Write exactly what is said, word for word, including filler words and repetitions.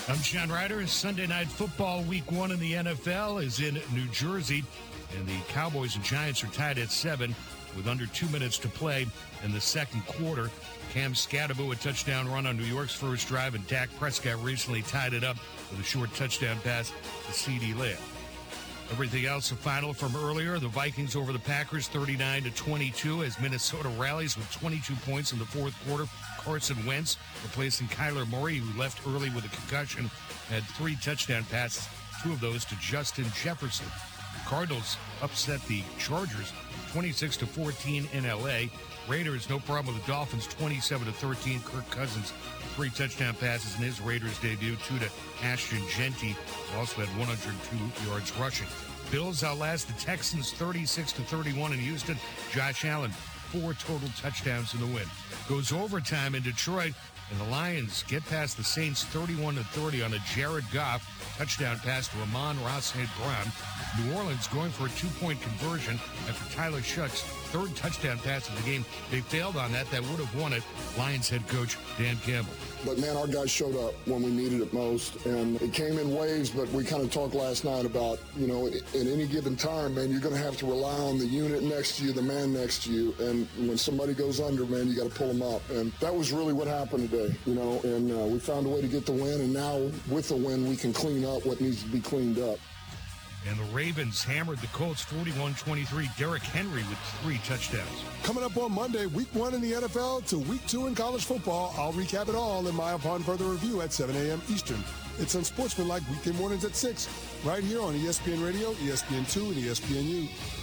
I'm John Ryder. Sunday Night Football Week one in the N F L is in New Jersey, and the Cowboys and Giants are tied at seven with under two minutes to play in the second quarter. Cam Scatterbo, a touchdown run on New York's first drive, and Dak Prescott recently tied it up with a short touchdown pass to CeeDee Lamb. Everything else, a final from earlier. The Vikings over the Packers, thirty-nine to twenty-two, as Minnesota rallies with twenty-two points in the fourth quarter. Carson Wentz, replacing Kyler Murray, who left early with a concussion, had three touchdown passes, two of those to Justin Jefferson. The Cardinals upset the Chargers, twenty-six to fourteen in L A. Raiders, no problem with the Dolphins, twenty-seven to thirteen. Kirk Cousins, three touchdown passes in his Raiders debut, two to Ashton Genty, who also had one hundred two yards rushing. Bills outlast the Texans thirty-six to thirty-one in Houston. Josh Allen, four total touchdowns in the win. Goes overtime in Detroit, and the Lions get past the Saints thirty-one to thirty on a Jared Goff touchdown pass to Amon-Ra Saint Brown. New Orleans going for a two-point conversion after Tyler Shutt's third touchdown pass of the game. They failed on that. That would have won it. Lions head coach Dan Campbell. But, man, our guys showed up when we needed it most, and it came in waves, but we kind of talked last night about, you know, at, at any given time, man, you're going to have to rely on the unit next to you, the man next to you, and when somebody goes under, man, you got to pull them up, and that was really what happened today, you know, and uh, we found a way to get the win, and now with the win, we can clean up what needs to be cleaned up. And the Ravens hammered the Colts forty-one twenty-three. Derrick Henry with three touchdowns. Coming up on Monday, week one in the N F L to week two in college football. I'll recap it all in my Upon Further Review at seven a.m. Eastern. It's Unsportsmanlike weekday mornings at six, right here on E S P N Radio, E S P N two, and E S P N U.